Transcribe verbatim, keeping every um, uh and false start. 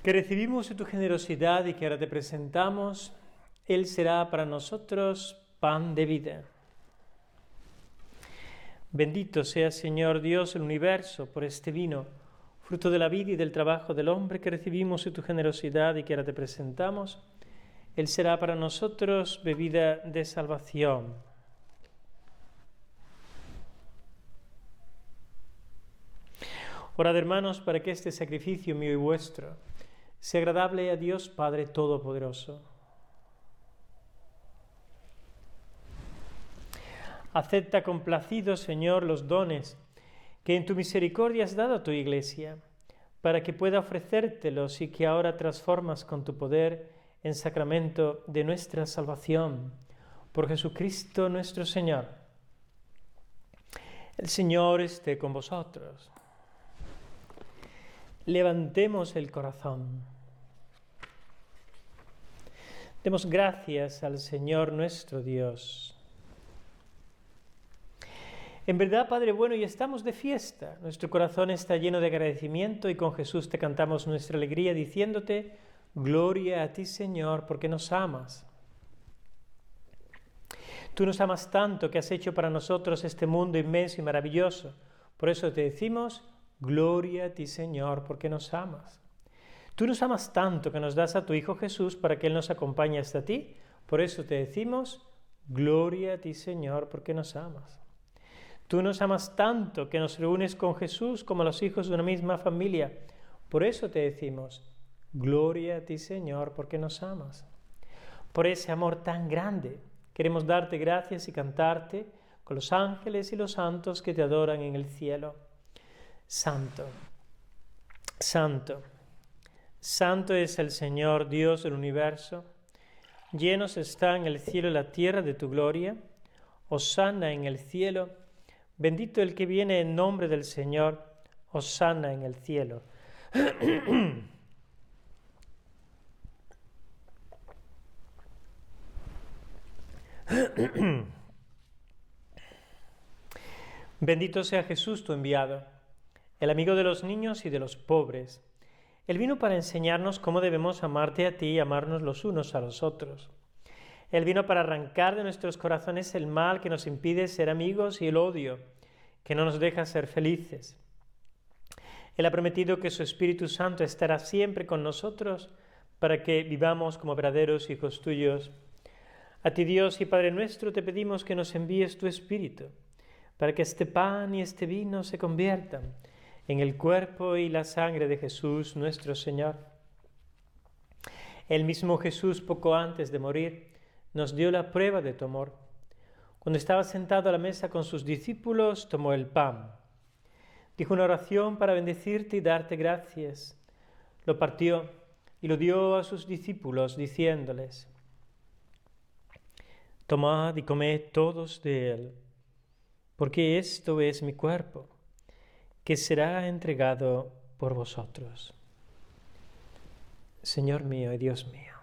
que recibimos de tu generosidad y que ahora te presentamos, Él será para nosotros pan de vida. Bendito sea, Señor Dios del universo, por este vino, fruto de la vida y del trabajo del hombre que recibimos de tu generosidad y que ahora te presentamos. Él será para nosotros bebida de salvación. Orad, hermanos, para que este sacrificio mío y vuestro sea agradable a Dios Padre Todopoderoso. Acepta complacido, Señor, los dones que en tu misericordia has dado a tu Iglesia, para que pueda ofrecértelos y que ahora transformas con tu poder en sacramento de nuestra salvación. Por Jesucristo nuestro Señor. El Señor esté con vosotros. Levantemos el corazón. Demos gracias al Señor nuestro Dios. En verdad, Padre bueno, y estamos de fiesta. Nuestro corazón está lleno de agradecimiento y con Jesús te cantamos nuestra alegría diciéndote: gloria a ti, Señor, porque nos amas. Tú nos amas tanto que has hecho para nosotros este mundo inmenso y maravilloso. Por eso te decimos: gloria a ti, Señor, porque nos amas. Tú nos amas tanto que nos das a tu Hijo Jesús para que Él nos acompañe hasta ti. Por eso te decimos: gloria a ti, Señor, porque nos amas. Tú nos amas tanto que nos reúnes con Jesús como los hijos de una misma familia. Por eso te decimos: gloria a ti, Señor, porque nos amas. Por ese amor tan grande, queremos darte gracias y cantarte con los ángeles y los santos que te adoran en el cielo. Santo, santo, santo es el Señor, Dios del universo. Llenos están el cielo y la tierra de tu gloria. Hosana en el cielo. Bendito el que viene en nombre del Señor. Hosana en el cielo. Bendito sea Jesús, tu enviado, el amigo de los niños y de los pobres. Él vino para enseñarnos cómo debemos amarte a ti y amarnos los unos a los otros. Él vino para arrancar de nuestros corazones el mal que nos impide ser amigos y el odio que no nos deja ser felices. Él ha prometido que su Espíritu Santo estará siempre con nosotros para que vivamos como verdaderos hijos tuyos. A ti, Dios y Padre nuestro, te pedimos que nos envíes tu Espíritu, para que este pan y este vino se conviertan en el cuerpo y la sangre de Jesús nuestro Señor. El mismo Jesús, poco antes de morir, nos dio la prueba de tu amor. Cuando estaba sentado a la mesa con sus discípulos, tomó el pan. Dijo una oración para bendecirte y darte gracias. Lo partió y lo dio a sus discípulos, diciéndoles: tomad y comed todos de él, porque esto es mi cuerpo, que será entregado por vosotros. Señor mío y Dios mío,